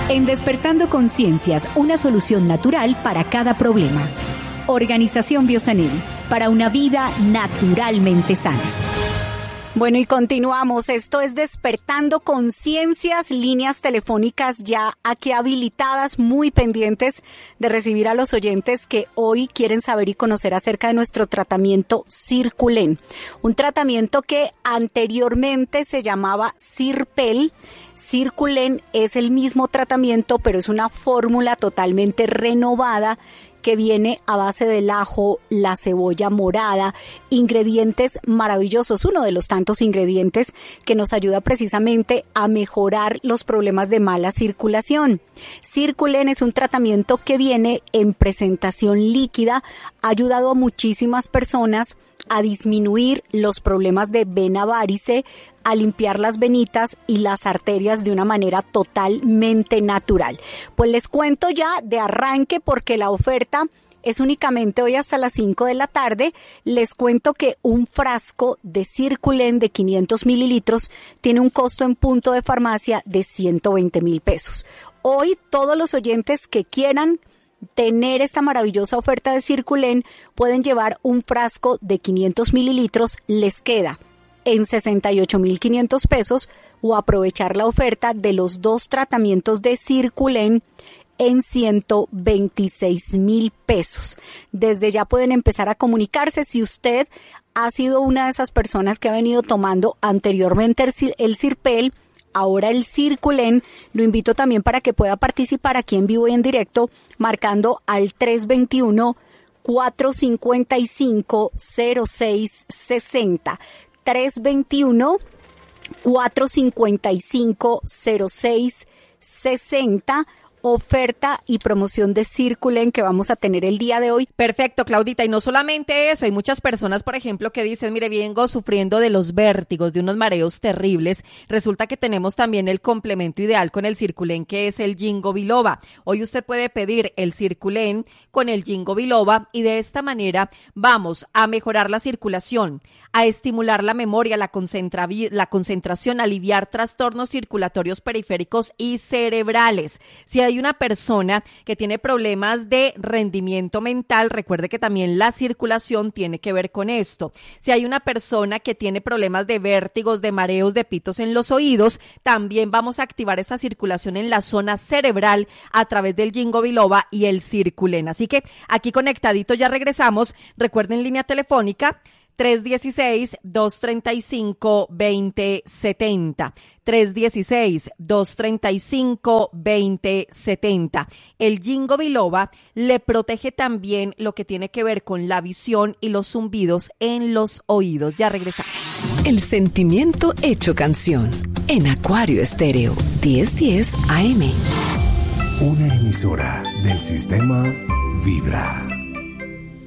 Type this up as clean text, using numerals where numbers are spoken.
En Despertando Conciencias, una solución natural para cada problema. Organización Biosanil, para una vida naturalmente sana. Bueno, y continuamos. Esto es Despertando Conciencias, líneas telefónicas ya aquí habilitadas, muy pendientes de recibir a los oyentes que hoy quieren saber y conocer acerca de nuestro tratamiento Circulen. Un tratamiento que anteriormente se llamaba Cirpel. Circulen es el mismo tratamiento, pero es una fórmula totalmente renovada que viene a base del ajo, la cebolla morada, ingredientes maravillosos, uno de los tantos ingredientes que nos ayuda precisamente a mejorar los problemas de mala circulación. Circulen es un tratamiento que viene en presentación líquida, ha ayudado a muchísimas personas a disminuir los problemas de vena varice, a limpiar las venitas y las arterias de una manera totalmente natural. Pues les cuento ya de arranque porque la oferta es únicamente hoy hasta las 5 de la tarde. Les cuento que un frasco de Circulen de 500 mililitros tiene un costo en punto de farmacia de 120,000 pesos. Hoy todos los oyentes que quieran tener esta maravillosa oferta de Circulen pueden llevar un frasco de 500 mililitros, les queda en 68,500 pesos o aprovechar la oferta de los 2 tratamientos de Circulen en 126,000 pesos. Desde ya pueden empezar a comunicarse si usted ha sido una de esas personas que ha venido tomando anteriormente el Cirpel, ahora el Circulen. Lo invito también para que pueda participar aquí en vivo y en directo marcando al 321-455-0660. 321-455-0660. Oferta y promoción de Circulen que vamos a tener el día de hoy. Perfecto, Claudita, y no solamente eso, hay muchas personas, por ejemplo, que dicen, mire, vengo sufriendo de los vértigos, de unos mareos terribles. Resulta que tenemos también el complemento ideal con el Circulen, que es el Ginkgo biloba. Hoy usted puede pedir el Circulen con el Ginkgo biloba y de esta manera vamos a mejorar la circulación, a estimular la memoria, la concentración, aliviar trastornos circulatorios periféricos y cerebrales. Si hay una persona que tiene problemas de rendimiento mental, recuerde que también la circulación tiene que ver con esto. Si hay una persona que tiene problemas de vértigos, de mareos, de pitos en los oídos, también vamos a activar esa circulación en la zona cerebral a través del Ginkgo biloba y el Circulen. Así que aquí conectadito ya regresamos. Recuerden línea telefónica 316-235-2070. 316-235-2070. El Ginkgo biloba le protege también lo que tiene que ver con la visión y los zumbidos en los oídos. Ya regresamos. El sentimiento hecho canción en Acuario Estéreo 1010 AM. Una emisora del sistema Vibra.